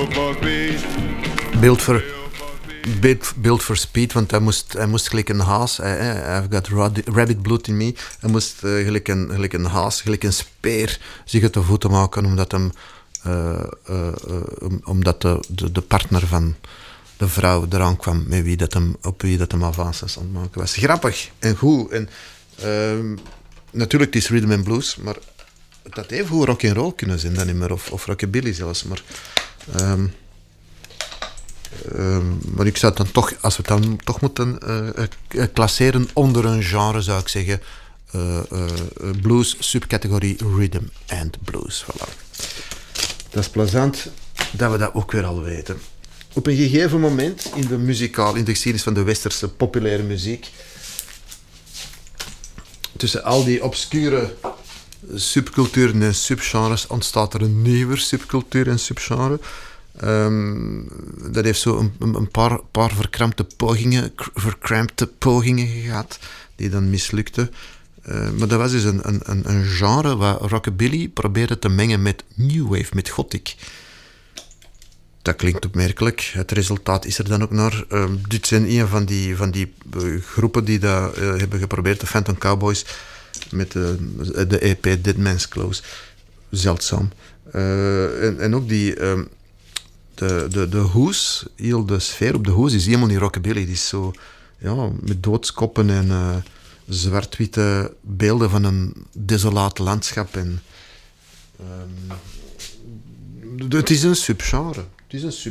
Built for speed, want hij moest gelijk een haas. I've got rabbit blood in me. Hij moest gelijk een haas, gelijk een speer zich uit de voeten maken, omdat de partner van de vrouw eraan kwam op wie dat hem avances aan het maken was. Grappig en goed. En, natuurlijk, het is rhythm and blues, maar het had even goed rock and roll kunnen zijn dan niet meer, of rockabilly zelfs. Maar ik zou het dan toch, als we het dan toch moeten klasseren onder een genre, zou ik zeggen blues, subcategorie rhythm and blues. Voilà. Dat is plezant dat we dat ook weer al weten. Op een gegeven moment in de geschiedenis van de westerse populaire muziek, tussen al die obscure subculturen en subgenres ontstaat er een nieuwe subcultuur en subgenre. Dat heeft zo een paar verkrampte pogingen gehad, die dan mislukten. Maar dat was dus een genre waar rockabilly probeerde te mengen met new wave, met gothic. Dat klinkt opmerkelijk. Het resultaat is er dan ook naar. Dit zijn een van die groepen die dat hebben geprobeerd, de Phantom Cowboys, met de EP Dead Man's Clothes. Zeldzaam. En ook de hoes, heel de sfeer op de hoes is helemaal niet rockabilly. Die is zo, ja, met doodskoppen en zwart-witte beelden van een desolaat landschap. En, het is een subgenre.